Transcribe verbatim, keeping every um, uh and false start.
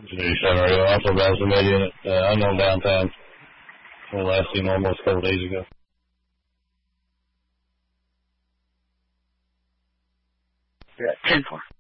seven Radio. Also got somebody in uh, unknown downtown. When last seen almost a couple days ago. Yeah, ten four.